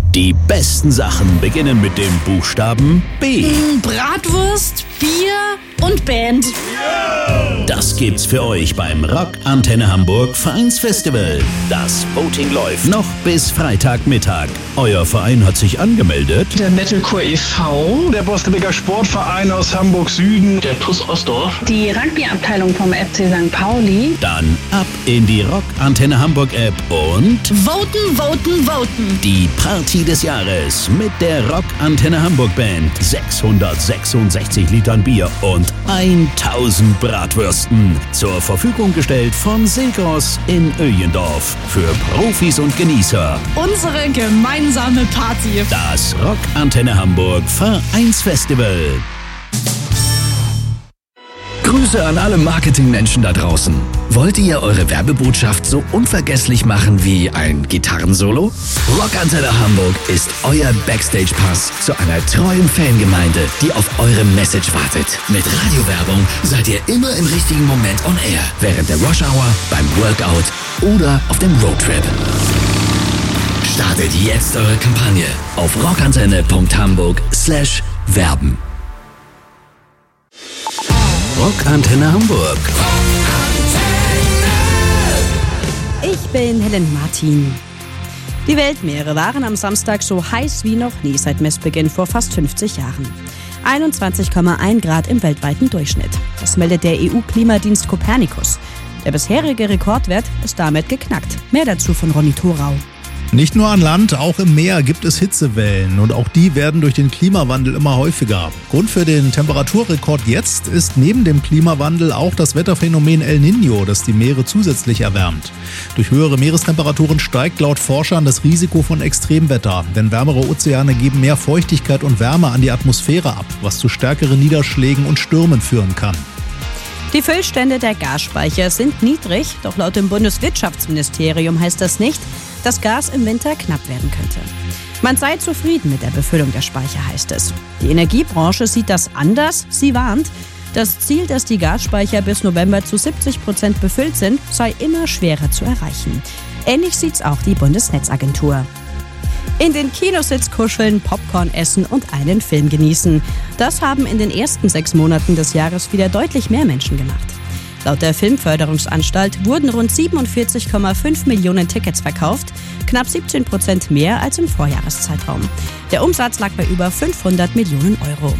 Die besten Sachen beginnen mit dem Buchstaben B. Bratwurst, Bier und Band. Das gibt's für euch beim Rock Antenne Hamburg Vereinsfestival. Das Voting läuft noch bis Freitagmittag. Euer Verein hat sich angemeldet. Der Metalcore e.V., der Bostebeker Sportverein aus Hamburg Süden, der TuS Ostdorf, die Rugbyabteilung vom FC St. Pauli. Dann ab in die Rock Antenne Hamburg App und voten, voten, voten. Die Party des Jahres mit der Rock Antenne Hamburg Band, 666 Litern Bier und 1000 Bratwürsten. Zur Verfügung gestellt von Segros in Öjendorf. Für Profis und Genießer. Unsere gemeinsame Party. Das Rock Antenne Hamburg Vereinsfestival. Grüße an alle Marketingmenschen da draußen. Wollt ihr eure Werbebotschaft so unvergesslich machen wie ein Gitarrensolo? Rock Antenne Hamburg ist euer Backstage-Pass zu einer treuen Fangemeinde, die auf eure Message wartet. Mit Radiowerbung seid ihr immer im richtigen Moment on air. Während der Rush Hour, beim Workout oder auf dem Roadtrip. Startet jetzt eure Kampagne auf rockantenne.hamburg/werben. Rock Antenne Hamburg. Ich bin Helen Martin. Die Weltmeere waren am Samstag so heiß wie noch nie seit Messbeginn vor fast 50 Jahren. 21,1 Grad im weltweiten Durchschnitt. Das meldet der EU-Klimadienst Copernicus. Der bisherige Rekordwert ist damit geknackt. Mehr dazu von Ronny Thorau. Nicht nur an Land, auch im Meer gibt es Hitzewellen und auch die werden durch den Klimawandel immer häufiger. Grund für den Temperaturrekord jetzt ist neben dem Klimawandel auch das Wetterphänomen El Niño, das die Meere zusätzlich erwärmt. Durch höhere Meerestemperaturen steigt laut Forschern das Risiko von Extremwetter, denn wärmere Ozeane geben mehr Feuchtigkeit und Wärme an die Atmosphäre ab, was zu stärkeren Niederschlägen und Stürmen führen kann. Die Füllstände der Gasspeicher sind niedrig, doch laut dem Bundeswirtschaftsministerium heißt das nicht, dass Gas im Winter knapp werden könnte. Man sei zufrieden mit der Befüllung der Speicher, heißt es. Die Energiebranche sieht das anders. Sie warnt, das Ziel, dass die Gasspeicher bis November zu 70% befüllt sind, sei immer schwerer zu erreichen. Ähnlich sieht's auch die Bundesnetzagentur. In den Kinositz kuscheln, Popcorn essen und einen Film genießen. Das haben in den ersten 6 Monaten des Jahres wieder deutlich mehr Menschen gemacht. Laut der Filmförderungsanstalt wurden rund 47,5 Millionen Tickets verkauft, knapp 17% mehr als im Vorjahreszeitraum. Der Umsatz lag bei über 500 Millionen Euro.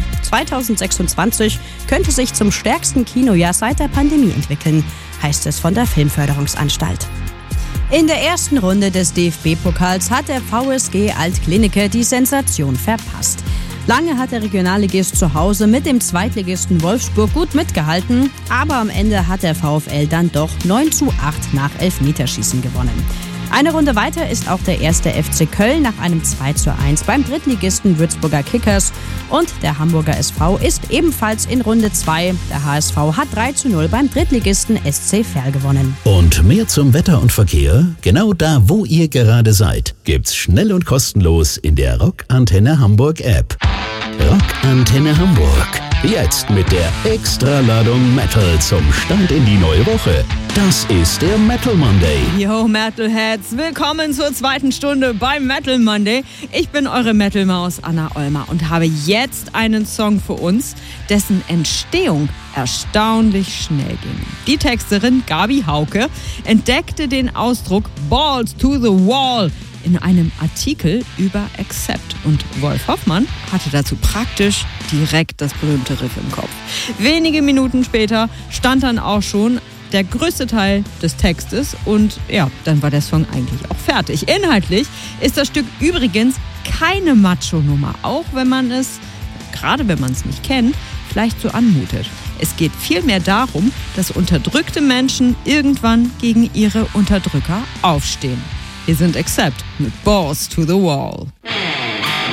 2026 könnte sich zum stärksten Kinojahr seit der Pandemie entwickeln, heißt es von der Filmförderungsanstalt. In der ersten Runde des DFB-Pokals hat der VSG Alt-Klinike die Sensation verpasst. Lange hat der Regionalligist zu Hause mit dem Zweitligisten Wolfsburg gut mitgehalten, aber am Ende hat der VfL dann doch 9:8 nach Elfmeterschießen gewonnen. Eine Runde weiter ist auch der erste FC Köln nach einem 2:1 beim Drittligisten Würzburger Kickers und der Hamburger SV ist ebenfalls in Runde 2. Der HSV hat 3:0 beim Drittligisten SC Verl gewonnen. Und mehr zum Wetter und Verkehr, genau da, wo ihr gerade seid, gibt's schnell und kostenlos in der Rock Antenne Hamburg App. Rock Antenne Hamburg. Jetzt mit der Extraladung Metal zum Start in die neue Woche. Das ist der Metal Monday. Yo Metalheads, willkommen zur zweiten Stunde beim Metal Monday. Ich bin eure Metal-Maus Anna Olmer und habe jetzt einen Song für uns, dessen Entstehung erstaunlich schnell ging. Die Texterin Gabi Hauke entdeckte den Ausdruck Balls to the Wall in einem Artikel über Accept und Wolf Hoffmann hatte dazu praktisch direkt das berühmte Riff im Kopf. Wenige Minuten später stand dann auch schon der größte Teil des Textes und ja, dann war der Song eigentlich auch fertig. Inhaltlich ist das Stück übrigens keine Macho-Nummer, auch wenn man es, gerade wenn man es nicht kennt, vielleicht so anmutet. Es geht vielmehr darum, dass unterdrückte Menschen irgendwann gegen ihre Unterdrücker aufstehen. Wir sind Accept mit Balls to the Wall.